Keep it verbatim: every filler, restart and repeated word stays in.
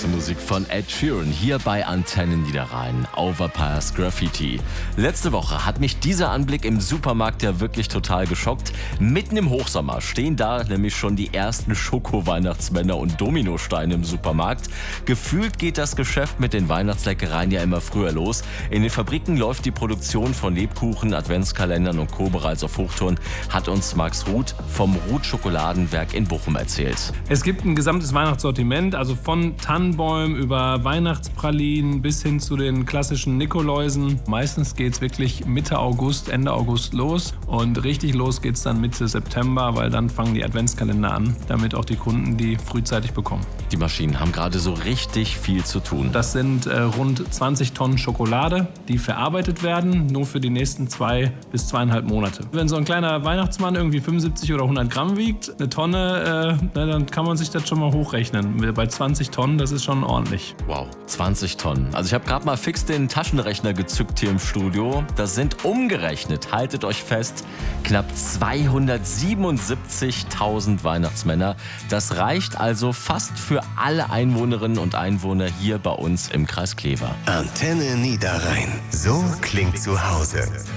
heiße Musik von Ed Sheeran hier bei Antenne Niederrhein. Overpass Graffiti. Letzte Woche hat mich dieser Anblick im Supermarkt ja wirklich total geschockt. Mitten im Hochsommer stehen da nämlich schon die ersten Schoko-Weihnachtsmänner und Dominosteine im Supermarkt. Gefühlt geht das Geschäft mit den Weihnachtsleckereien ja immer früher los. In den Fabriken läuft die Produktion von Lebkuchen, Adventskalendern und Co. bereits auf Hochtouren, hat uns Max Ruth vom Ruth Schokoladenwerk in Bochum erzählt. Es gibt ein gesamtes Weihnachtssortiment, also von Tannenbäumen über Weihnachtspralinen bis hin zu den klassischen Nikoläusen. Meistens geht es wirklich Mitte August, Ende August los und richtig los geht es dann Mitte September, weil dann fangen die Adventskalender an, damit auch die Kunden die frühzeitig bekommen. Die Maschinen haben gerade so richtig viel zu tun. Das sind äh, rund zwanzig Tonnen Schokolade, die verarbeitet werden, nur für die nächsten zwei bis zweieinhalb Monate. Wenn so ein kleiner Weihnachtsmann irgendwie fünfundsiebzig oder hundert Gramm wiegt, eine Tonne, äh, na, dann kann man sich das schon mal hochrechnen. Bei zwanzig Tonnen, das ist schon ordentlich. Wow, zwanzig Tonnen. Also ich habe gerade mal fix den Taschenrechner gezückt hier im Studio. Das sind umgerechnet, haltet euch fest, knapp zweihundertsiebenundsiebzigtausend Weihnachtsmänner. Das reicht also fast für alle Einwohnerinnen und Einwohner hier bei uns im Kreis Clever. Antenne Niederrhein. So klingt zu Hause.